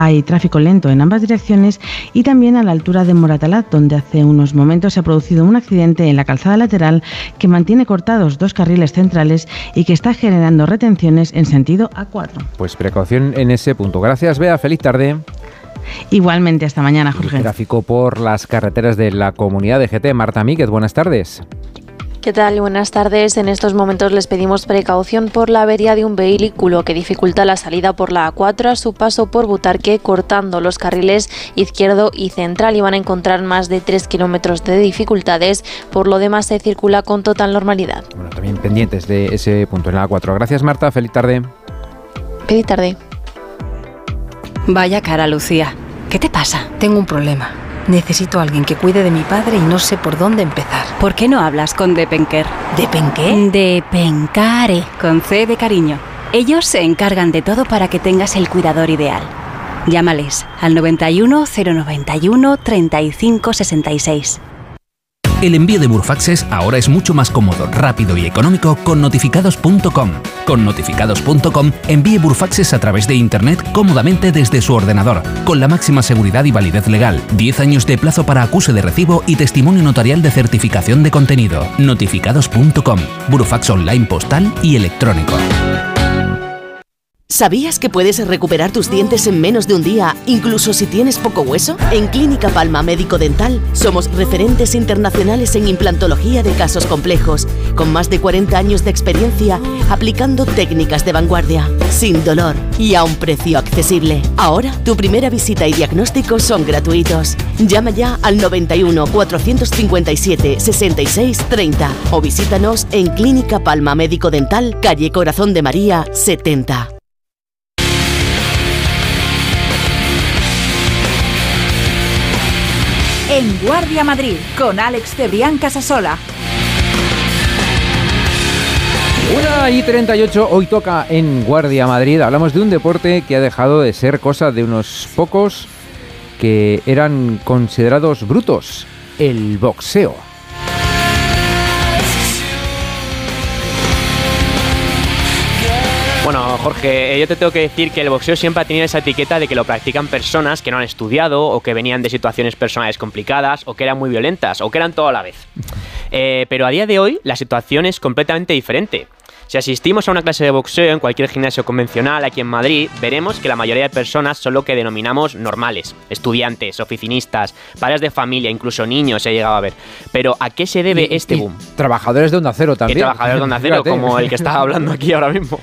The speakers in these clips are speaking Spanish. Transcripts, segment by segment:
Hay tráfico lento en ambas direcciones y también a la altura de Moratalaz, donde hace unos momentos se ha producido un accidente en la calzada lateral que mantiene cortados 2 carriles centrales y que está generando retenciones en sentido A4. Pues precaución en ese punto. Gracias, Bea. Feliz tarde. Igualmente, hasta mañana, Jorge. El tráfico por las carreteras de la comunidad de GT. Marta Míguez, buenas tardes. ¿Qué tal? Buenas tardes. En estos momentos les pedimos precaución por la avería de un vehículo que dificulta la salida por la A4 a su paso por Butarque, cortando los carriles izquierdo y central, y van a encontrar más de 3 kilómetros de dificultades. Por lo demás, se circula con total normalidad. Bueno, también pendientes de ese punto en la A4. Gracias, Marta. Feliz tarde. Feliz tarde. Vaya cara, Lucía. ¿Qué te pasa? Tengo un problema. Necesito a alguien que cuide de mi padre y no sé por dónde empezar. ¿Por qué no hablas con Depenker? ¿Depenqué? Depencare, con C de cariño. Ellos se encargan de todo para que tengas el cuidador ideal. Llámales al 91 091 35 66. El envío de Burofaxes ahora es mucho más cómodo, rápido y económico con notificados.com. Con notificados.com envíe Burofaxes a través de Internet cómodamente desde su ordenador, con la máxima seguridad y validez legal, 10 años de plazo para acuse de recibo y testimonio notarial de certificación de contenido. Notificados.com, Burofax online postal y electrónico. ¿Sabías que puedes recuperar tus dientes en menos de un día, incluso si tienes poco hueso? En Clínica Palma Médico Dental somos referentes internacionales en implantología de casos complejos, con más de 40 años de experiencia aplicando técnicas de vanguardia, sin dolor y a un precio accesible. Ahora, tu primera visita y diagnóstico son gratuitos. Llama ya al 91 457 66 30 o visítanos en Clínica Palma Médico Dental, calle Corazón de María 70. En Guardia Madrid, con Alex Cebrián Casasola. 1:38, hoy toca en Guardia Madrid. Hablamos de un deporte que ha dejado de ser cosa de unos pocos que eran considerados brutos, el boxeo. Bueno, Jorge, yo te tengo que decir que el boxeo siempre ha tenido esa etiqueta de que lo practican personas que no han estudiado o que venían de situaciones personales complicadas o que eran muy violentas o que eran todo a la vez. Pero a día de hoy la situación es completamente diferente. Si asistimos a una clase de boxeo en cualquier gimnasio convencional aquí en Madrid, veremos que la mayoría de personas son lo que denominamos normales, estudiantes, oficinistas, padres de familia, incluso niños se ha llegado a ver. Pero ¿a qué se debe este boom? Trabajadores de Onda Cero también. Y trabajadores de Onda Cero, como el que estaba hablando aquí ahora mismo.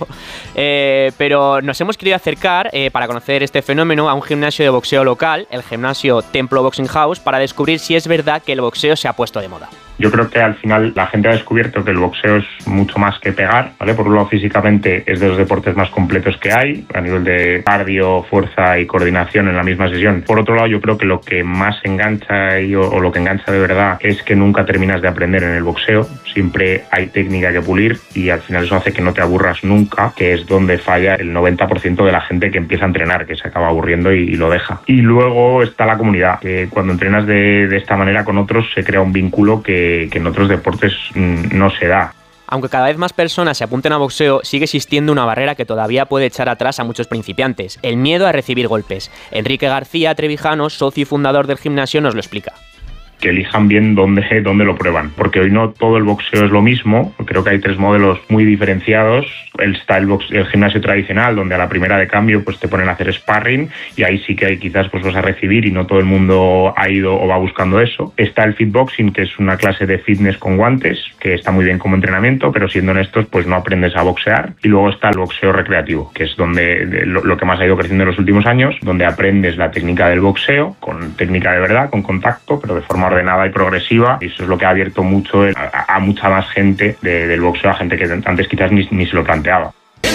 Pero nos hemos querido acercar, para conocer este fenómeno, a un gimnasio de boxeo local, el gimnasio Templo Boxing House, para descubrir si es verdad que el boxeo se ha puesto de moda. Yo creo que al final la gente ha descubierto que el boxeo es mucho más que pegar, ¿vale? Por un lado, físicamente es de los deportes más completos que hay, a nivel de cardio, fuerza y coordinación en la misma sesión. Por otro lado, yo creo que lo que más engancha o lo que engancha de verdad es que nunca terminas de aprender en el boxeo. Siempre hay técnica que pulir y al final eso hace que no te aburras nunca, que es donde falla el 90% de la gente que empieza a entrenar, que se acaba aburriendo y lo deja. Y luego está la comunidad, que cuando entrenas de esta manera con otros se crea un vínculo que en otros deportes no se da. Aunque cada vez más personas se apunten a boxeo, sigue existiendo una barrera que todavía puede echar atrás a muchos principiantes: el miedo a recibir golpes. Enrique García Trevijano, socio y fundador del gimnasio, nos lo explica. Que elijan bien dónde lo prueban, porque hoy no todo el boxeo es lo mismo. Creo que hay 3 modelos muy diferenciados. Está el gimnasio tradicional, donde a la primera de cambio pues te ponen a hacer sparring y ahí sí que hay quizás pues vas a recibir y no todo el mundo ha ido o va buscando eso. Está el fitboxing, que es una clase de fitness con guantes, que está muy bien como entrenamiento, pero siendo honestos pues no aprendes a boxear. Y luego está el boxeo recreativo, que es donde lo que más ha ido creciendo en los últimos años, donde aprendes la técnica del boxeo, con técnica de verdad, con contacto, pero de forma ordenada y progresiva, y eso es lo que ha abierto mucho a mucha más gente del boxeo, a gente que antes quizás ni se lo planteaba.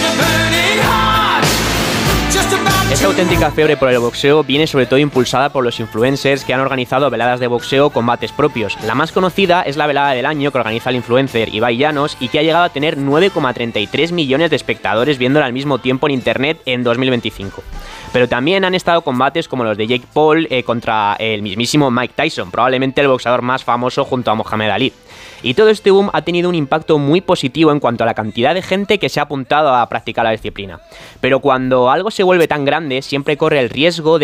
Esta auténtica fiebre por el boxeo viene sobre todo impulsada por los influencers que han organizado veladas de boxeo con combates propios. La más conocida es la velada del año que organiza el influencer Ibai Llanos y que ha llegado a tener 9,33 millones de espectadores viéndola al mismo tiempo en internet en 2025. Pero también han estado combates como los de Jake Paul contra el mismísimo Mike Tyson, probablemente el boxeador más famoso junto a Muhammad Ali. Y todo este boom ha tenido un impacto muy positivo en cuanto a la cantidad de gente que se ha apuntado a practicar la disciplina. Pero cuando algo se vuelve tan grande, siempre corre el riesgo de